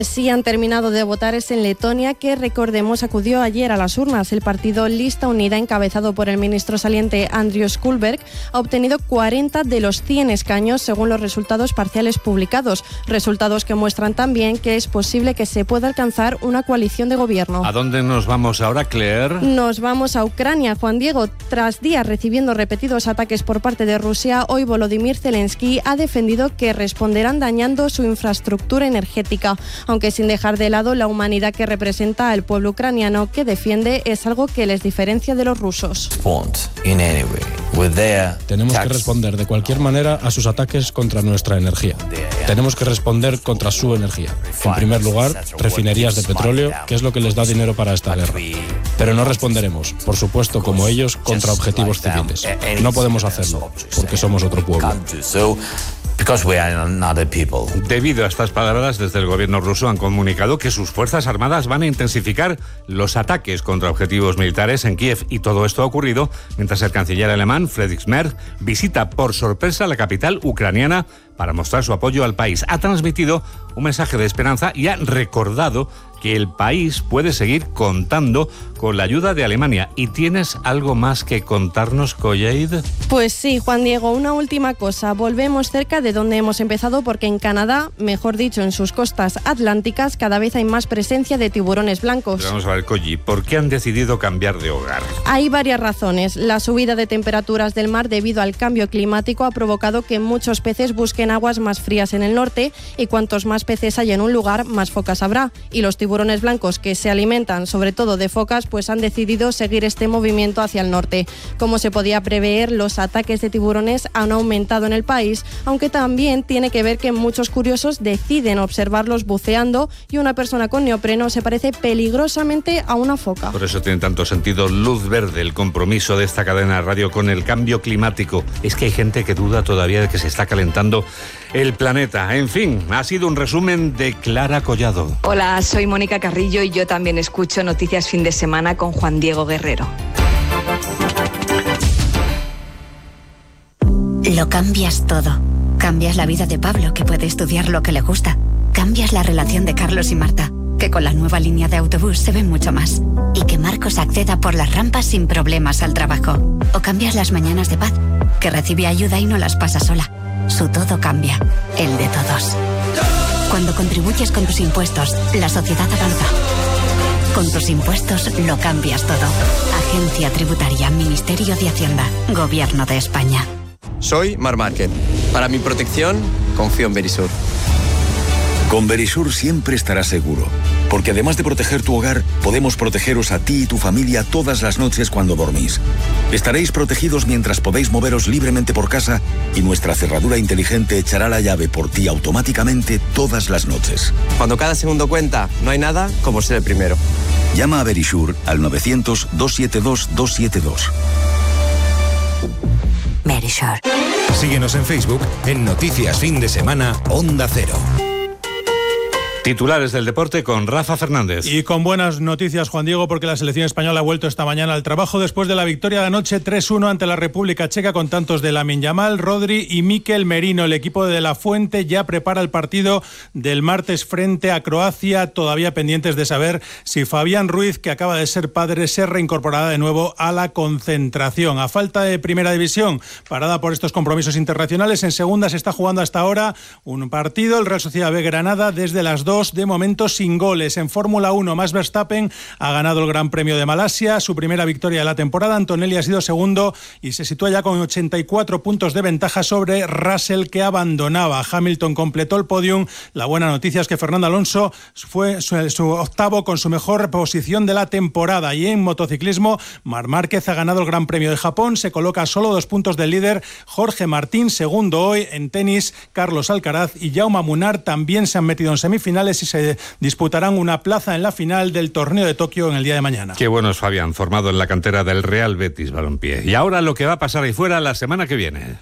Sí han terminado de votar es en Letonia, que recordemos acudió ayer a las urnas. El partido Lista Unida, encabezado por el ministro saliente Andrius Kulberg, ha obtenido 40 de los 100 escaños según los resultados parciales publicados. Resultados que muestran también que es posible que se pueda alcanzar una coalición de gobierno. ¿A dónde nos vamos ahora, Claire? Nos vamos a Ucrania, Juan Diego. Tras días recibiendo repetidos ataques por parte de Rusia, hoy Volodymyr Zelensky ha defendido que responderán dañando su infraestructura energética. Aunque sin dejar de lado la humanidad que representa al pueblo ucraniano, que defiende es algo que les diferencia de los rusos. Tenemos que responder de cualquier manera a sus ataques contra nuestra energía. Tenemos que responder contra su energía. En primer lugar, refinerías de petróleo, que es lo que les da dinero para esta guerra. Pero no responderemos, por supuesto, como ellos, contra objetivos civiles. No podemos hacerlo, porque somos otro pueblo. Debido a estas palabras, desde el gobierno ruso han comunicado que sus fuerzas armadas van a intensificar los ataques contra objetivos militares en Kiev, y todo esto ha ocurrido mientras el canciller alemán Friedrich Merz visita por sorpresa la capital ucraniana para mostrar su apoyo al país. Ha transmitido un mensaje de esperanza y ha recordado que el país puede seguir contando con la ayuda de Alemania. ¿Y tienes algo más que contarnos, Collaid? Pues sí, Juan Diego, una última cosa. Volvemos cerca de donde hemos empezado, porque en Canadá, mejor dicho, en sus costas atlánticas, cada vez hay más presencia de tiburones blancos. Pero vamos a ver, Colli, ¿por qué han decidido cambiar de hogar? Hay varias razones. La subida de temperaturas del mar debido al cambio climático ha provocado que muchos peces busquen aguas más frías en el norte, y cuantos más peces hay en un lugar, más focas habrá. Y los tiburones blancos, que se alimentan sobre todo de focas, pues han decidido seguir este movimiento hacia el norte. Como se podía prever, los ataques de tiburones han aumentado en el país, aunque también tiene que ver que muchos curiosos deciden observarlos buceando, y una persona con neopreno se parece peligrosamente a una foca. Por eso tiene tanto sentido Luz Verde, el compromiso de esta cadena de radio con el cambio climático. Es que hay gente que duda todavía de que se está calentando el planeta. En fin, ha sido un resumen de Clara Collado. Hola, soy Mónica Carrillo y yo también escucho Noticias Fin de Semana con Juan Diego Guerrero. Lo cambias todo. Cambias la vida de Pablo, que puede estudiar lo que le gusta. Cambias la relación de Carlos y Marta, que con la nueva línea de autobús se ven mucho más. Y que Marcos acceda por las rampas sin problemas al trabajo. O cambias las mañanas de Paz, que recibe ayuda y no las pasa sola. Su todo cambia, el de todos. Cuando contribuyes con tus impuestos, la sociedad avanza. Con tus impuestos lo cambias todo. Agencia Tributaria, Ministerio de Hacienda, Gobierno de España. Soy Mar Márquez. Para mi protección, confío en Verisur. Con Verisur siempre estarás seguro, porque además de proteger tu hogar, podemos protegeros a ti y tu familia todas las noches cuando dormís. Estaréis protegidos mientras podéis moveros libremente por casa, y nuestra cerradura inteligente echará la llave por ti automáticamente todas las noches. Cuando cada segundo cuenta, no hay nada como ser el primero. Llama a Verisur al 900-272-272. Verisur. Síguenos en Facebook en Noticias Fin de Semana Onda Cero. Titulares del deporte con Rafa Fernández. Y con buenas noticias, Juan Diego, porque la selección española ha vuelto esta mañana al trabajo después de la victoria de anoche 3-1 ante la República Checa, con tantos de Lamine Yamal, Rodri y Mikel Merino. El equipo de La Fuente ya prepara el partido del martes frente a Croacia, todavía pendientes de saber si Fabián Ruiz, que acaba de ser padre, se reincorporará de nuevo a la concentración. A falta de Primera División, parada por estos compromisos internacionales, en Segunda se está jugando hasta ahora un partido, el Real Sociedad B Granada, desde las 2, de momento sin goles. En Fórmula 1, Max Verstappen ha ganado el Gran Premio de Malasia, su primera victoria de la temporada. Antonelli ha sido segundo y se sitúa ya con 84 puntos de ventaja sobre Russell, que abandonaba. Hamilton completó el podium. La buena noticia es que Fernando Alonso fue su octavo con su mejor posición de la temporada. Y en motociclismo, Marc Márquez ha ganado el Gran Premio de Japón, se coloca a solo 2 puntos del líder Jorge Martín, segundo hoy. En tenis, Carlos Alcaraz y Jaume Munar también se han metido en semifinales y se disputarán una plaza en la final del torneo de Tokio en el día de mañana. Qué bueno es Fabián, formado en la cantera del Real Betis Balompié. Y ahora lo que va a pasar ahí fuera la semana que viene.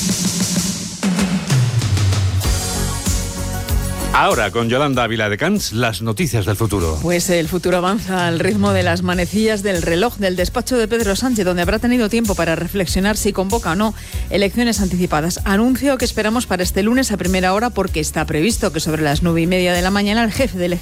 Ahora, con Yolanda Ávila de Cans, las noticias del futuro. Pues el futuro avanza al ritmo de las manecillas del reloj del despacho de Pedro Sánchez, donde habrá tenido tiempo para reflexionar si convoca o no elecciones anticipadas. Anuncio que esperamos para este lunes a primera hora, porque está previsto que sobre las 9:30 de la mañana el jefe del